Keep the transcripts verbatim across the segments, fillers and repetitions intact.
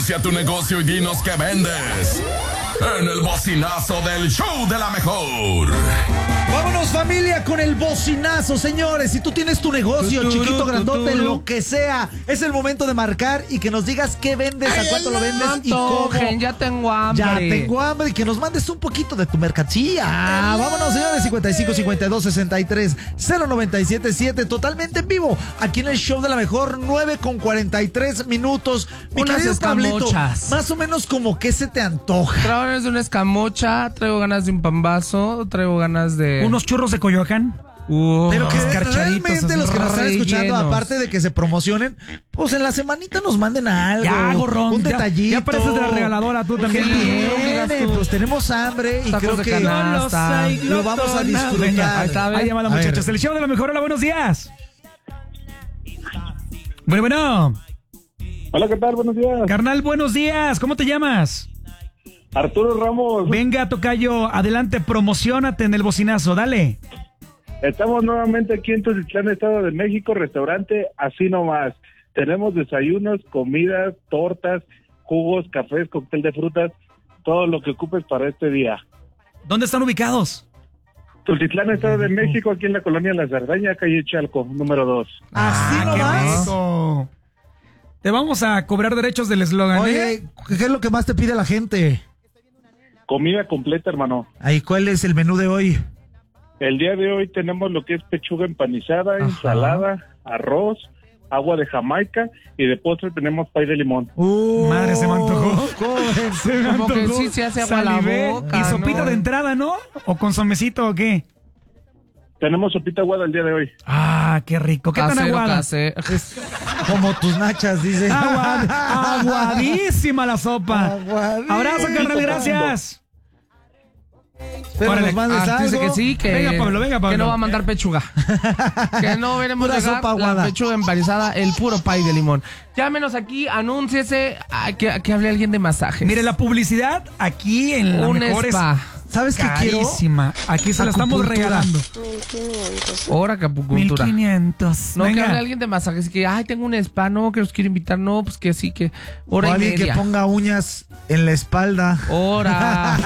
Anuncia tu negocio y dinos qué vendes en el bocinazo del show de la mejor. Vámonos, familia, con el bocinazo, señores. Si tú tienes tu negocio, tu, tu, chiquito, tu, grandote, tu, tu. lo que sea, es el momento de marcar y que nos digas qué vendes, Ay, a cuánto lo vendes y cómo. Ya tengo hambre. Ya tengo hambre y que nos mandes un poquito de tu mercancía. Ah, vámonos, señores. cincuenta y cinco, cincuenta y dos, sesenta y tres, cero noventa y siete siete, totalmente en vivo, aquí en el show de la mejor, nueve con cuarenta y tres minutos. Mi Unas querido Pablito, escamochas. más o menos como qué se te antoja. Traigo ganas de una escamocha, traigo ganas de un pambazo, traigo ganas de... ¿Unos churros de Coyoacán? Uh, Pero que escarchaditos, realmente los que nos están escuchando, rellenos. aparte de que se promocionen, pues en la semanita nos manden algo. Ya, gorrón. Un detallito. Ya, ya pareces de la regaladora tú también. ¿Qué tiene? Pues tenemos hambre y Tacos creo de que canasta. lo vamos a disfrutar. Venga, Ahí está, ahí llamada, A muchachos. ver. El show de la mejor. Hola, buenos días. Bueno, bueno. Hola, ¿qué tal? Buenos días. Carnal, buenos días. ¿Cómo te llamas? Arturo Ramos. Venga, tocayo, adelante, promocionate en el bocinazo, dale. Estamos nuevamente aquí en Tultitlán, Estado de México, restaurante Así Nomás. Tenemos desayunos, comidas, tortas, jugos, cafés, cóctel de frutas, todo lo que ocupes para este día. ¿Dónde están ubicados? Tultitlán, Estado de México, aquí en la colonia La Cerdaña, calle Chalco, número dos. Así Ah, qué nomás. rico. Te vamos a cobrar derechos del eslogan, ¿eh? Oye, ¿qué es lo que más te pide la gente? Comida completa, hermano. Ahí, ¿cuál es el menú de hoy? El día de hoy tenemos lo que es pechuga empanizada, Ajá. ensalada, arroz, agua de Jamaica y de postre tenemos pay de limón. Uh, Madre, se me antojó. joven. Se me Como que antojó. sí se hace agua la Salivé. boca, ¿Y sopita ¿no? de entrada, no? ¿O con somecito o qué? Tenemos sopita aguada el día de hoy. Ah, qué rico. ¿Qué tan Casero, aguada? casero. Como tus nachas, dice. Agua- aguadísima la sopa. Aguadísima. Abrazo, carnal, gracias. Espero Órale. nos mandes Ah, dice algo. que sí, que, Venga, Pablo, venga, Pablo. que no va a mandar pechuga. Que no veremos Pura llegar sopa aguada. la pechuga empanizada, el puro pay de limón. Llámenos aquí, anúnciese a que, que hable alguien de masajes. Mire, la publicidad aquí en la un mejor spa. es ¿Sabes qué quiero? carísima. Aquí se la estamos Acupuntura. regalando. Hora mil capucultura. quinientos. No, que hable Venga. alguien de masajes, que ay, tengo un spa, no, que los quiero invitar, no, pues que sí, que O hora y alguien que media. ponga uñas en la espalda. Hora.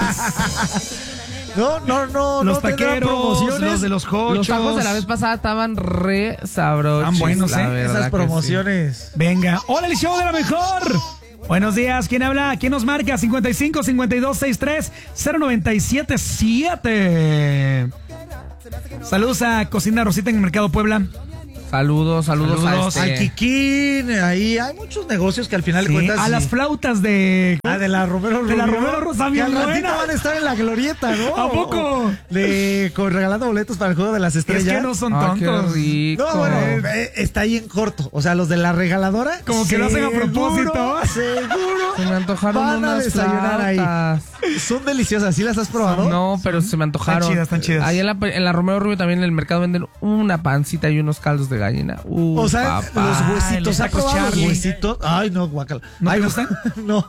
No, no, no. Los no tendrán taqueros, promociones. los de los cochos. Los tacos de la vez pasada estaban re sabrosos. Tan buenos, ¿eh? Esas promociones. Venga. Hola, el show de la mejor. Buenos días. ¿Quién habla? ¿Quién nos marca? cincuenta y cinco, cincuenta y dos, sesenta y tres, cero noventa y siete siete. Saludos a Cocina Rosita en el Mercado Puebla. Saludos, saludos, Saludos. a Al este. Kikín, ahí hay muchos negocios que al final Sí, de cuentas. a sí. las flautas de... Ah, de la Romero De la Rubio, Romero Rosa, que bien al ratito buena. van a estar en la glorieta, ¿no? ¿A poco? De, con, regalando boletos para el Juego de las Es Estrellas. que no son Ah, qué tontos. rico. No, bueno, eh, está ahí en corto. O sea, los de la regaladora. Como que lo hacen a seguro, propósito. Seguro. Se me antojaron van a unas desayunar ahí. flautas. Son deliciosas. ¿Sí las has probado? No, pero se me antojaron. Están chidas, están chidas. Ahí en la, en la Romero Rubio también en el mercado venden una pancita y unos caldos de gallina. Uh, O sea, papá. los huesitos. los ¿Ha tacos probado los Charlie. huesitos? Ay, no, guacala. ¿No Ay, te no. gustan? No.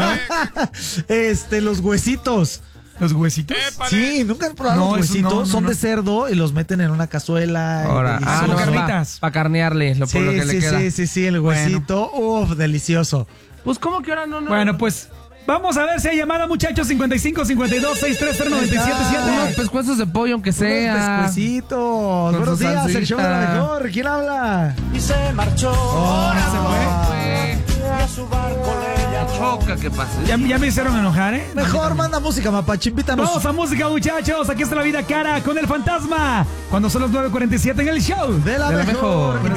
Este, los huesitos. ¿Los huesitos? Sí, nunca han probado No, los eso huesitos. no, no, Son no. de cerdo y los meten en una cazuela. y Ahora, delicioso. ah, como no, carnitas. para carnearle lo, por lo Sí, que le sí, queda. sí, sí, sí, el huesito. Uf, delicioso. Pues, ¿cómo que ahora no? no? Bueno, pues vamos a ver si hay llamada, muchachos. cincuenta y cinco, cincuenta y dos, sesenta y tres, cero noventa y siete Unos siete. pescuezos de pollo, aunque sea. Unos pescuecitos. Buenos su días, el show de la salsita. mejor. ¿Quién habla? Y se marchó. Oh, se fue. Fue. Y a su barco le llamó. Choca, que pase. Ya, ya me hicieron enojar, ¿eh? Mejor manda música, mapache. Invítanos. Vamos a música, muchachos. Aquí está la vida cara con el fantasma. Cuando son las nueve cuarenta y siete en el show De la, de la mejor. mejor.